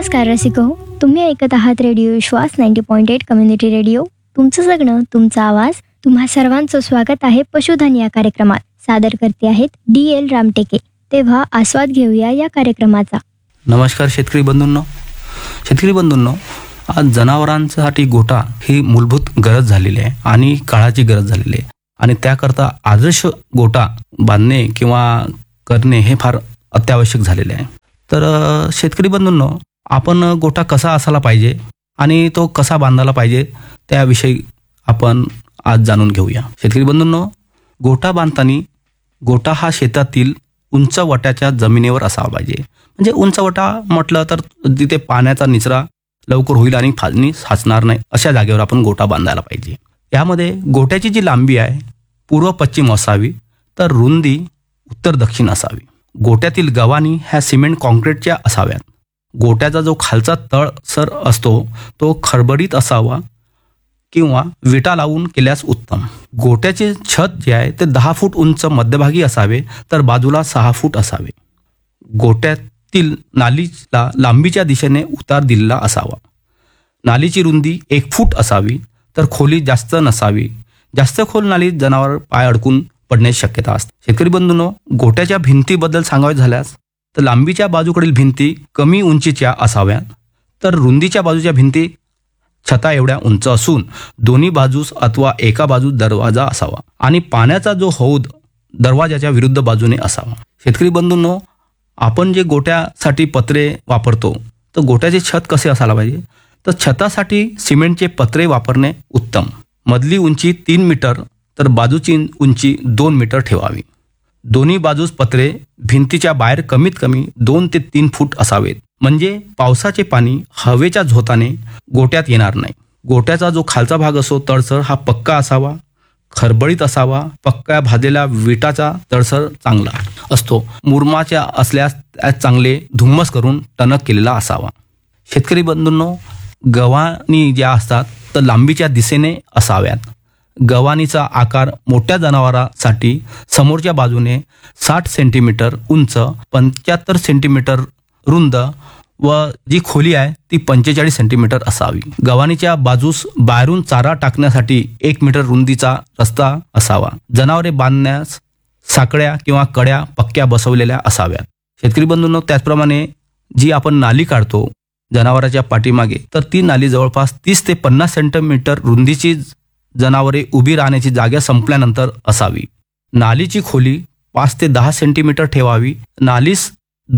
नमस्कार रसिको, तुम्ही ऐकत आहात रेडिओ विश्वास 90.8 कम्युनिटी रेडिओ. तुमचं जगणं तुमचा आवाज. तुम्हा सर्वांचं स्वागत आहे पशुधन या कार्यक्रमात. सादर करते आहेत DL रामटेके. तेव्हा आस्वाद घेऊया या कार्यक्रमाचा. नमस्कार शेतकरी बंधूंनो, आज जनावरांसाठी गोठा ही मूलभूत गरज झालेली आहे आणि काळाची गरज झालेली आहे आणि त्याकरता आदर्श गोठा बांधणे किंवा करणे हे फार अत्यावश्यक झालेले आहे. तर शेतकरी बंधूंनो, आपण गोठा कसा असायला पाहिजे आणि तो कसा बांधायला पाहिजे त्याविषयी आपण आज जाणून घेऊया. शेतकरी बंधूंनो, गोठा बांधताना गोठा हा शेतातील उंच वट्याच्या जमिनीवर असावा पाहिजे. म्हणजे उंच वटा म्हटलं तर तिथे पाण्याचा निचरा लवकर होईल आणि फाजणी साचणार नाही अशा जागेवर आपण गोठा बांधायला पाहिजे. यामध्ये गोठ्याची जी लांबी आहे पूर्व पश्चिम असावी, तर रुंदी उत्तर दक्षिण असावी. गोठ्यातील गव्हाणी ह्या सिमेंट कॉन्क्रीटच्या असाव्यात. गोठ्याचा जो खालचा तळसर असतो तो खडबडीत असावा किंवा विटा लावून केल्यास उत्तम. गोठ्याचे छत जे आहे ते 10 फूट उंच मध्यभागी असावे, तर बाजूला 6 फूट असावे. गोठ्यातील नालीला लांबीच्या दिशेने उतार दिलेला असावा. नालीची रुंदी 1 फूट असावी, तर खोली जास्त नसावी. जास्त खोल नालीत जनावर पाय अडकून पडण्याची शक्यता असते. शेतकरी बंधूंनो, गोठ्याच्या भिंतीबद्दल सांगायचे झाल्यास तर लांबीच्या बाजूकडील भिंती कमी उंचीच्या असाव्यात, तर रुंदीच्या बाजूच्या भिंती छता एवढ्या उंच असून दोन्ही बाजूस अथवा एका बाजूस दरवाजा असावा आणि पाण्याचा जो हौद दरवाजाच्या विरुद्ध बाजूने असावा. शेतकरी बंधूंनो, आपण जे गोठ्यासाठी पत्रे वापरतो तर गोठ्याचे छत कसे असायला पाहिजे, तर छतासाठी सिमेंटचे पत्रे वापरणे उत्तम. मधली उंची 3 मीटर तर बाजूची उंची 2 मीटर ठेवावी. दोन्ही बाजूस पत्रे भिंतीच्या बाहेर कमीत कमी 2 ते 3 फूट असावेत, म्हणजे पावसाचे पाणी हवेच्या झोताने गोठ्यात येणार नाही. गोठ्याचा जो खालचा भाग असो तळसर हा पक्का असावा, खरबडीत असावा. पक्का भाजलेल्या विटाचा तळसर चांगला असतो. मुरमाच्या असल्यास त्यात चांगले धुम्मस करून टणक केलेला असावा. शेतकरी बंधूंनो, गव्हाणी ज्या असतात तर लांबीच्या दिशेने असाव्यात. गव्हाणीचा आकार मोठ्या जनावरासाठी समोरच्या बाजूने 60 सेंटीमीटर उंच, 75 सेंटीमीटर रुंद व जी खोली आहे ती 45 सेंटीमीटर असावी. गव्हाणीच्या बाजूस बाहेरून चारा टाकण्यासाठी 1 मीटर रुंदीचा रस्ता असावा. जनावरे बांधण्यास साकड्या किंवा कड्या पक्क्या बसवलेल्या असाव्यात. शेतकरी बंधूंनो, त्याचप्रमाणे जी आपण नाली काढतो जनावराच्या पाठीमागे, तर ती नाली जवळपास 30 ते 50 सेंटीमीटर रुंदीची जनावरे उभी राहण्याची जागा संपल्यानंतर असावी. नालीची खोली 5 ते 10 सेंटीमीटर ठेवावी. नालीस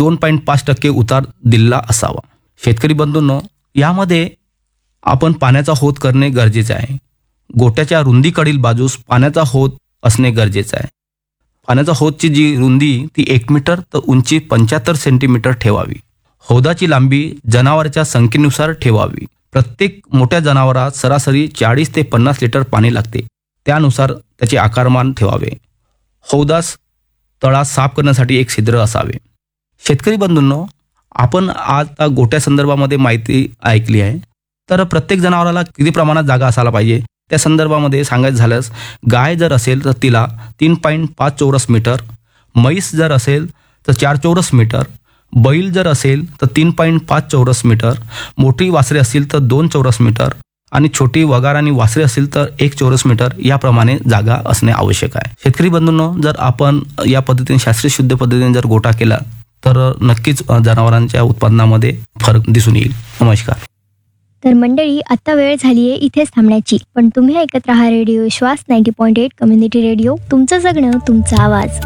2.5% उतार दिलेला असावा. शेतकरी बंधूंनो, यामध्ये आपण पाण्याचा हौद करणे गरजेचे आहे. गोठ्याच्या रुंदीकडील बाजूस पाण्याचा हौद असणे गरजेचे आहे. पाण्याचा हौदची जी रुंदी ती 1 मीटर तर उंची 75 सेंटीमीटर ठेवावी. हौदाची लांबी जनावराच्या संख्येनुसार ठेवावी. प्रत्येक मोठ्या जनावरात सरासरी 40 ते 50 लिटर पाणी लागते, त्यानुसार त्याचे आकारमान ठेवावे. हौदास तळा साफ करण्यासाठी एक छिद्र असावे. शेतकरी बंधूंनो, आपण आता गोठ्या संदर्भामध्ये माहिती ऐकली आहे, तर प्रत्येक जनावराला किती प्रमाणात जागा असायला पाहिजे त्या संदर्भामध्ये सांगायचं झाल्यास, गाय जर असेल तर तिला 3.5 चौरस मीटर, म्हैस जर असेल तर 4 चौरस मीटर, बैल जर असेल तर 3.5 चौरस मीटर, मोठी वासरे असतील तर 2 चौरस मीटर आणि छोटी वगार आणि वासरे असतील तर 1 चौरस मीटर याप्रमाणे जागा असणे आवश्यक आहे. शेतकरी बंधूंनो, जर आपण या पद्धतीने शास्त्रीय शुद्ध पद्धतीने जर गोठा केला तर नक्कीच जनावरांच्या उत्पादनामध्ये फरक दिसून येईल. नमस्कार. तर मंडळी, आता वेळ झालीये इथेच थांबण्याची, पण तुम्ही ऐकत राहा रेडिओ विश्वास 90.8 कम्युनिटी रेडिओ. तुमचं जगणं तुमचा आवाज.